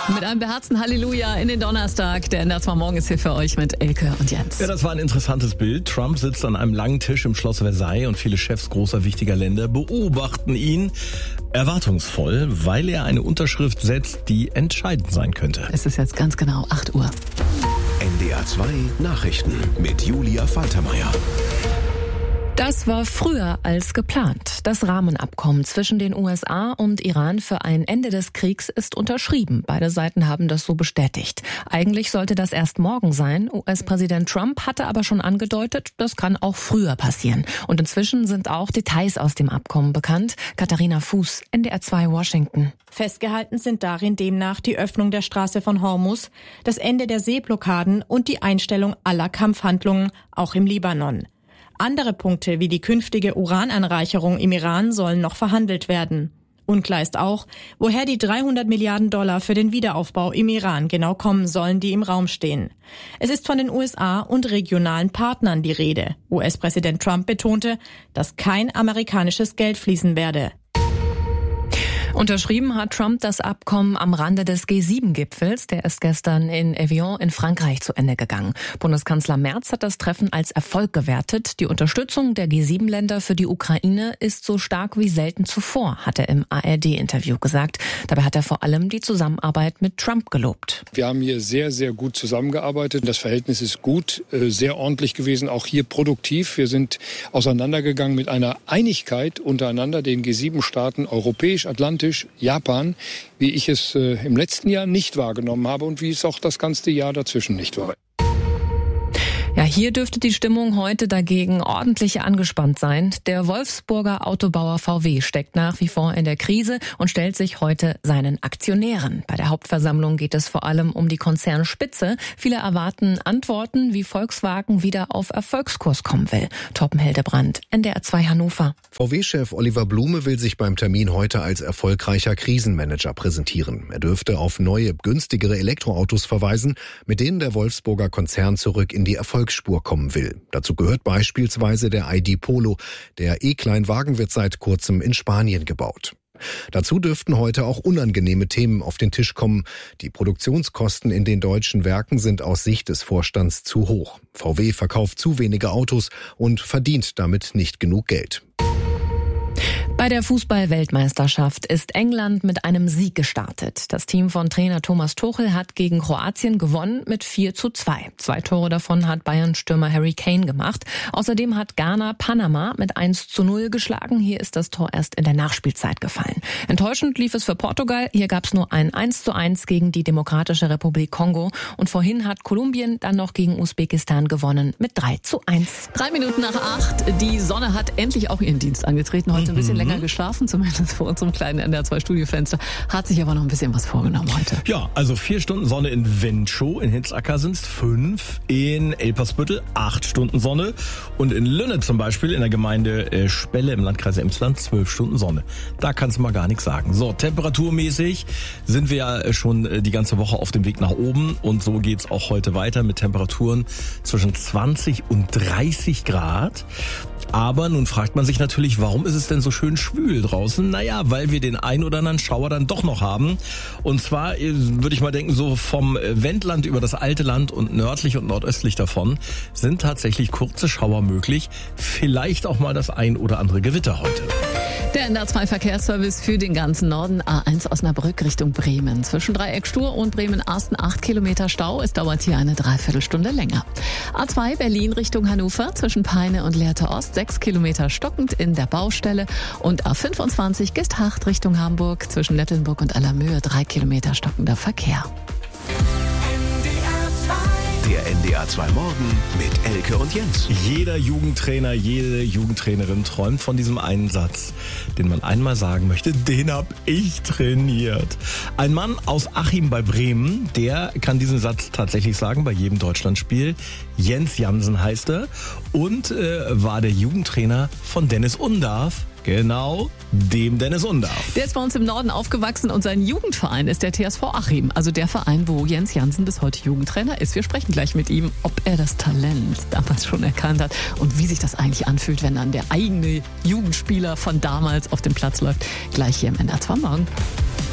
Mit einem beherzten Halleluja in den Donnerstag. Der NDR 2 Morgen ist hier für euch mit Elke und Jens. Ja, das war ein interessantes Bild. Trump sitzt an einem langen Tisch im Schloss Versailles und viele Chefs großer wichtiger Länder beobachten ihn erwartungsvoll, weil er eine Unterschrift setzt, die entscheidend sein könnte. Es ist jetzt ganz genau 8 Uhr. NDR 2 Nachrichten mit Julia Faltermeier. Das war früher als geplant. Das Rahmenabkommen zwischen den USA und Iran für ein Ende des Kriegs ist unterschrieben. Beide Seiten haben das so bestätigt. Eigentlich sollte das erst morgen sein. US-Präsident Trump hatte aber schon angedeutet, das kann auch früher passieren. Und inzwischen sind auch Details aus dem Abkommen bekannt. Katharina Fuß, NDR 2 Washington. Festgehalten sind darin demnach die Öffnung der Straße von Hormuz, das Ende der Seeblockaden und die Einstellung aller Kampfhandlungen, auch im Libanon. Andere Punkte wie die künftige Urananreicherung im Iran sollen noch verhandelt werden. Unklar ist auch, woher die $300 Milliarden für den Wiederaufbau im Iran genau kommen sollen, die im Raum stehen. Es ist von den USA und regionalen Partnern die Rede. US-Präsident Trump betonte, dass kein amerikanisches Geld fließen werde. Unterschrieben hat Trump das Abkommen am Rande des G7-Gipfels. Der ist gestern in Evian in Frankreich zu Ende gegangen. Bundeskanzler Merz hat das Treffen als Erfolg gewertet. Die Unterstützung der G7-Länder für die Ukraine ist so stark wie selten zuvor, hat er im ARD-Interview gesagt. Dabei hat er vor allem die Zusammenarbeit mit Trump gelobt. Wir haben hier sehr, sehr gut zusammengearbeitet. Das Verhältnis ist gut, sehr ordentlich gewesen, auch hier produktiv. Wir sind auseinandergegangen mit einer Einigkeit untereinander, den G7-Staaten, europäisch, atlantisch, Japan, wie ich es im letzten Jahr nicht wahrgenommen habe und wie es auch das ganze Jahr dazwischen nicht war. Ja, hier dürfte die Stimmung heute dagegen ordentlich angespannt sein. Der Wolfsburger Autobauer VW steckt nach wie vor in der Krise und stellt sich heute seinen Aktionären. Bei der Hauptversammlung geht es vor allem um die Konzernspitze. Viele erwarten Antworten, wie Volkswagen wieder auf Erfolgskurs kommen will. Torben Hildebrand, NDR 2 Hannover. VW-Chef Oliver Blume will sich beim Termin heute als erfolgreicher Krisenmanager präsentieren. Er dürfte auf neue, günstigere Elektroautos verweisen, mit denen der Wolfsburger Konzern zurück in die Erfolgsspur kommen will. Dazu gehört beispielsweise der ID Polo. Der E-Kleinwagen wird seit kurzem in Spanien gebaut. Dazu dürften heute auch unangenehme Themen auf den Tisch kommen. Die Produktionskosten in den deutschen Werken sind aus Sicht des Vorstands zu hoch. VW verkauft zu wenige Autos und verdient damit nicht genug Geld. Bei der Fußball-Weltmeisterschaft ist England mit einem Sieg gestartet. Das Team von Trainer Thomas Tuchel hat gegen Kroatien gewonnen mit 4:2. 2 Tore davon hat Bayern-Stürmer Harry Kane gemacht. Außerdem hat Ghana Panama mit 1:0 geschlagen. Hier ist das Tor erst in der Nachspielzeit gefallen. Enttäuschend lief es für Portugal. Hier gab es nur ein 1:1 gegen die Demokratische Republik Kongo. Und vorhin hat Kolumbien dann noch gegen Usbekistan gewonnen mit 3:1. 3 Minuten nach 8. Die Sonne hat endlich auch ihren Dienst angetreten. Heute ein bisschen länger geschlafen, zumindest vor unserem kleinen NDR 2 Studiofenster. Hat sich aber noch ein bisschen was vorgenommen heute. Ja, also 4 Stunden Sonne in Wenschow, in Hitzacker sind es 5, in Elpersbüttel 8 Stunden Sonne und in Lünne zum Beispiel in der Gemeinde Spelle im Landkreis Emsland 12 Stunden Sonne. Da kannst du mal gar nichts sagen. So, temperaturmäßig sind wir ja schon die ganze Woche auf dem Weg nach oben und so geht's auch heute weiter mit Temperaturen zwischen 20 und 30 Grad. Aber nun fragt man sich natürlich, warum ist es denn so schön schwül draußen? Naja, weil wir den ein oder anderen Schauer dann doch noch haben. Und zwar würde ich mal denken, so vom Wendland über das alte Land und nördlich und nordöstlich davon sind tatsächlich kurze Schauer möglich. Vielleicht auch mal das ein oder andere Gewitter heute. Der NDR 2 Verkehrsservice für den ganzen Norden. A1 Osnabrück Richtung Bremen. Zwischen Dreieck Stur und Bremen-Arsten 8 Kilometer Stau. Es dauert hier eine Dreiviertelstunde länger. A2 Berlin Richtung Hannover. Zwischen Peine und Lehrte Ost 6 Kilometer stockend in der Baustelle. Und A25 Gesthacht Richtung Hamburg. Zwischen Nettelnburg und Allermöhe 3 Kilometer stockender Verkehr. Der NDR 2 Morgen mit Elke und Jens. Jeder Jugendtrainer, jede Jugendtrainerin träumt von diesem einen Satz, den man einmal sagen möchte, den hab ich trainiert. Ein Mann aus Achim bei Bremen, der kann diesen Satz tatsächlich sagen bei jedem Deutschlandspiel. Jens Jansen heißt er und war der Jugendtrainer von Dennis Undarf. Genau, dem Dennis Undarf. Der ist bei uns im Norden aufgewachsen und sein Jugendverein ist der TSV Achim. Also der Verein, wo Jens Jansen bis heute Jugendtrainer ist. Wir sprechen gleich mit ihm, ob er das Talent damals schon erkannt hat und wie sich das eigentlich anfühlt, wenn dann der eigene Jugendspieler von damals auf dem Platz läuft. Gleich hier im NDR 2 Morgen.